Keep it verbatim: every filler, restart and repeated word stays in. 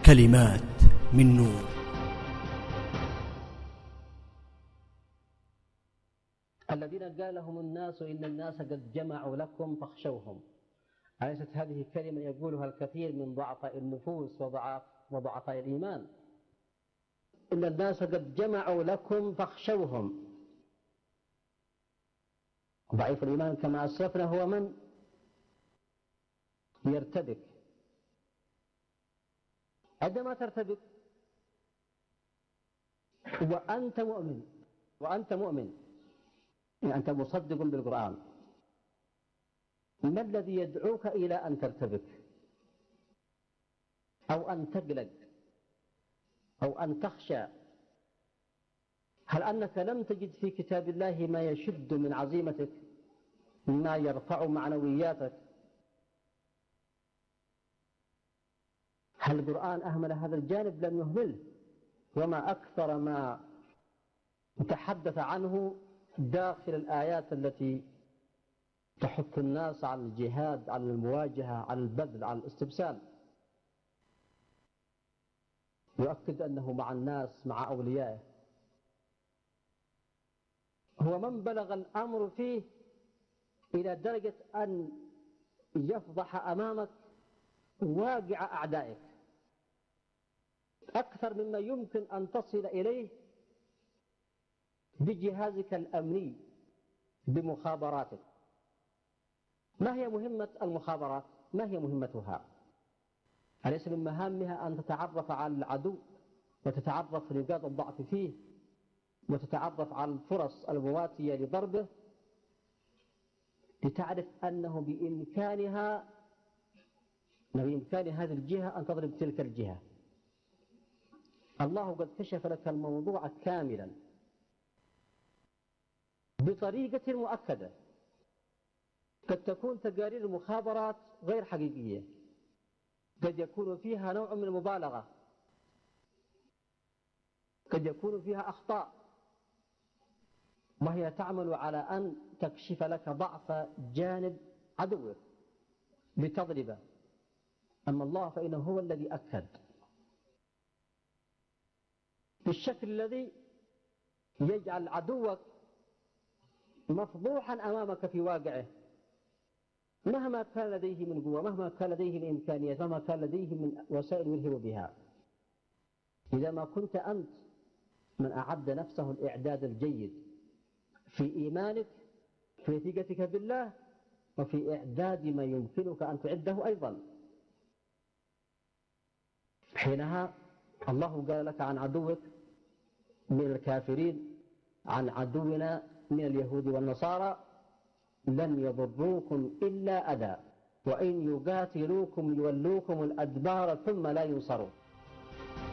كلمات من نور. الذين قال لهم الناس إن الناس قد جمعوا لكم فاخشوهم، أليست هذه كلمة يقولها الكثير من ضعفاء النفوس وضعاف وضعفاء الإيمان؟ إن الناس قد جمعوا لكم فاخشوهم. ضعيف الإيمان كما أسلفنا هو من يرتبك. عندما ترتبك وأنت مؤمن وأنت مؤمن يعني أنت مصدق بالقرآن، ما الذي يدعوك إلى أن ترتبك أو أن تقلق أو أن تخشى؟ هل أنك لم تجد في كتاب الله ما يشد من عزيمتك، ما يرفع معنوياتك؟ هل القرآن أهمل هذا الجانب؟ لم يهمله، وما أكثر ما تحدث عنه داخل الآيات التي تحث الناس على الجهاد، على المواجهة، على البذل، على الاستبسال. يؤكد أنه مع الناس، مع أوليائه. هو من بلغ الأمر فيه إلى درجة أن يفضح أمامك واقع أعدائك أكثر مما يمكن أن تصل إليه بجهازك الأمني، بمخابراتك. ما هي مهمة المخابرات؟ ما هي مهمتها؟ أليس من مهامها أن تتعرف على العدو وتتعرف نقاط الضعف فيه وتتعرف على الفرص المواتية لضربه، لتعرف أنه بإمكانها بإمكان هذه الجهة أن تضرب تلك الجهة. الله قد كشف لك الموضوع كاملا بطريقة مؤكدة. قد تكون تقارير المخابرات غير حقيقية، قد يكون فيها نوع من المبالغة، قد يكون فيها أخطاء، وهي تعمل على أن تكشف لك ضعف جانب عدوك لتضربه. أما الله فإنه هو الذي أكد بالشكل الذي يجعل عدوك مفضوحا أمامك في واقعه، مهما كان لديه من قوة، مهما كان لديه من إمكانيات، مهما كان لديه من وسائل يلهب بها. إذا ما كنت أنت من أعد نفسه الإعداد الجيد في إيمانك، في ثقتك بالله، وفي إعداد ما يمكنك أن تعده أيضا، حينها الله قال لك عن عدوك من الكافرين، عن عدونا من اليهود والنصارى: لن يضروكم إلا أذى وإن يقاتلوكم يولوكم الأدبار ثم لا ينصرون.